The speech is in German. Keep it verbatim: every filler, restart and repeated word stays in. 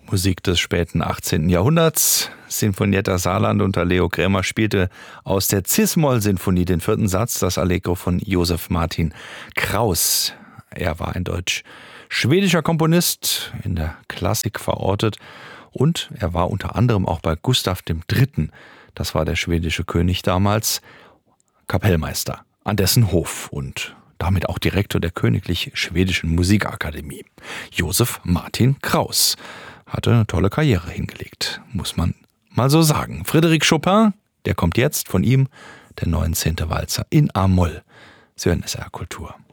Musik des späten achtzehnten. Jahrhunderts. Sinfonietta Saarland unter Leo Krämer spielte aus der Cis-Moll-Sinfonie den vierten Satz, das Allegro von Josef Martin Kraus. Er war ein deutsch-schwedischer Komponist, in der Klassik verortet, und er war unter anderem auch bei Gustav dem Dritten., das war der schwedische König damals, Kapellmeister an dessen Hof und damit auch Direktor der Königlich Schwedischen Musikakademie. Josef Martin Kraus hatte eine tolle Karriere hingelegt, muss man mal so sagen. Frédéric Chopin, der kommt jetzt von ihm, der neunzehnte. Walzer in A-Moll. Sie hören S R Kultur.